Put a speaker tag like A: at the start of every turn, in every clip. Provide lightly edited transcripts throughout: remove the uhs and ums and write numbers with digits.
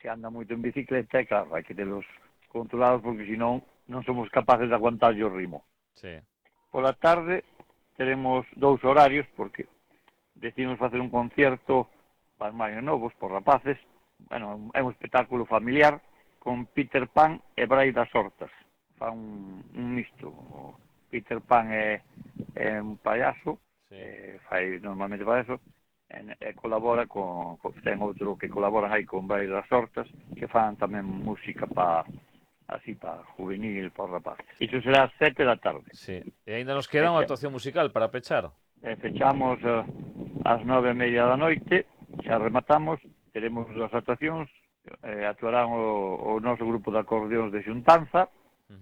A: anda moito en bicicleta, e claro, hai que telos controlados porque senón non somos capaces de aguantar o ritmo.
B: Sí.
A: Pola tarde teremos 2 horarios porque decidimos facer un concierto para máis novos, por rapaces. Bueno, é un espectáculo familiar con Peter Pan e Brai das Hortas. Fa un misto. Peter Pan é un payaso,
B: Sí.
A: fai normalmente payaso, e colabora ten outro que colaboran aí con Brai das Hortas, que fan tamén música para juvenil, para rapaces. Iso será ás 7 da tarde.
B: Sí. E ainda nos queda unha actuación musical para pechar.
A: Fechamos ás 9:30 da noite, xa rematamos, teremos 2 actuacións, actuarán o noso grupo de acordeóns de xuntanza,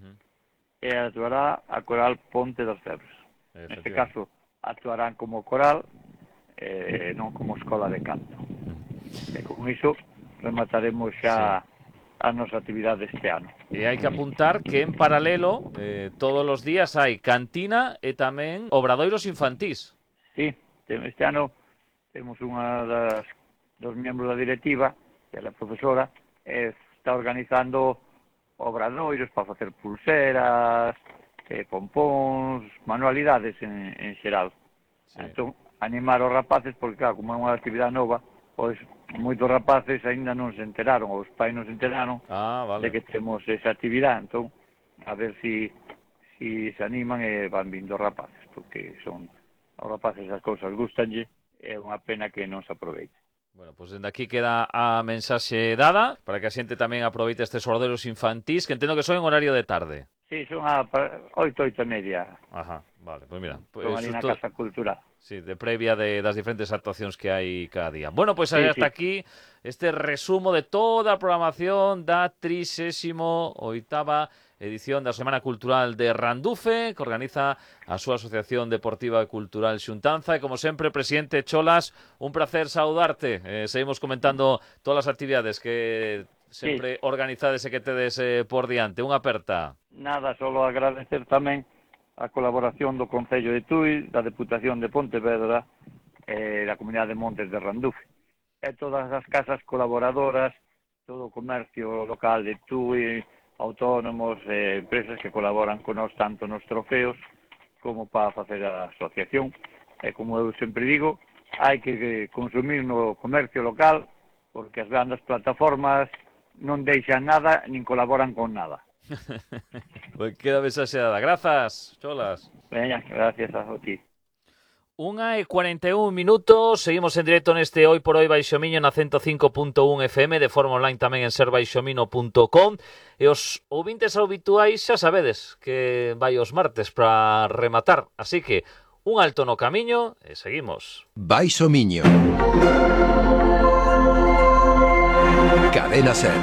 A: e actuará a coral Ponte das Febres. Neste caso, actuarán como coral, non como escola de canto. E con iso remataremos xa a nosa actividade este ano.
B: E hai que apuntar que en paralelo todos os días hai cantina e tamén obradoiros infantís.
A: Sí, este ano temos unha dos membros da directiva, que é a profesora, está organizando obradoiros para facer pulseras, pompóns, manualidades en xeral. Sí. Entón, animar os rapaces, porque claro, como é unha actividade nova, pois moitos rapaces aínda non se enteraron, ou os pais non se enteraron de que temos esa actividade. Entón, a ver si se animan e van vindo os rapaces, porque son os rapaces as cousas gustanlle, é unha pena que non se aproveite.
B: Bueno, pois dende aquí queda a mensaxe dada para que a xente tamén aproveite estes obradoiros infantís, que entendo que son en horario de tarde.
A: Sí, son a 8:30.
B: Ajá, vale, pois mira.
A: Son ali na Casa Cultural.
B: Sí, de previa das diferentes actuacións que hai cada día. Bueno, pois hasta aquí este resumo de toda a programación da 38ª edición da Semana Cultural de Randufe, que organiza a súa Asociación Deportiva e Cultural Xuntanza. E, como sempre, presidente Cholas, un placer saudarte. Seguimos comentando todas as actividades que sempre organizades e que tedes por diante. Unha aperta.
A: Nada, solo agradecer tamén a colaboración do Concello de Tui, da Deputación de Pontevedra e da Comunidade de Montes de Randufe. E todas as casas colaboradoras, todo o comercio local de Tui, autónomos, empresas que colaboran con nós tanto nos trofeos como para facer a asociación. E como eu sempre digo, hai que consumir no comercio local porque as grandes plataformas non deixan nada nin colaboran con nada.
B: Pues queda mensaxe dada. Grazas, Cholas.
A: Veña, gracias a ti.
B: 1:41 minutos, seguimos en directo neste Hoy por Hoy Baixomiño na 105.1 FM, de forma online tamén en serbaixomino.com. E os ouvintes habituais xa sabedes que vai os martes para rematar, así que un alto no camiño e seguimos.
C: Baixomiño. Cadena Ser.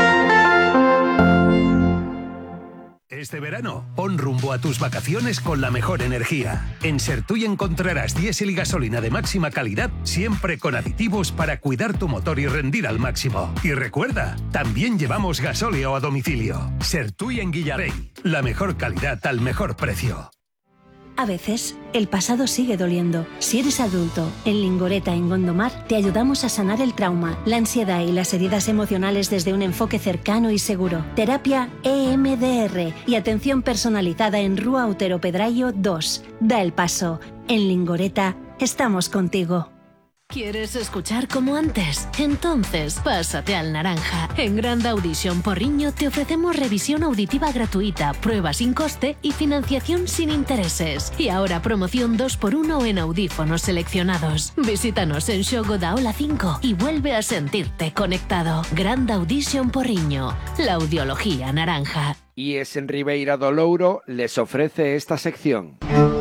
C: Este verano, pon rumbo a tus vacaciones con la mejor energía. En Sertuy encontrarás diésel y gasolina de máxima calidad, siempre con aditivos para cuidar tu motor y rendir al máximo. Y recuerda, también llevamos gasóleo a domicilio. Sertuy en Guillarey, la mejor calidad al mejor precio.
D: A veces, el pasado sigue doliendo. Si eres adulto, en Lingoreta, en Gondomar, te ayudamos a sanar el trauma, la ansiedad y las heridas emocionales desde un enfoque cercano y seguro. Terapia EMDR y atención personalizada en Rúa Otero Pedrayo 2. Da el paso. En Lingoreta, estamos contigo.
E: ¿Quieres escuchar como antes? Entonces, pásate al Naranja. En Grand Audition Porriño te ofrecemos revisión auditiva gratuita, prueba sin coste y financiación sin intereses. Y ahora promoción 2x1 en audífonos seleccionados. Visítanos en Xogo da Ola 5 y vuelve a sentirte conectado. Grand Audition Porriño, la audiología naranja.
F: IES en Ribeira do Louro les ofrece esta sección.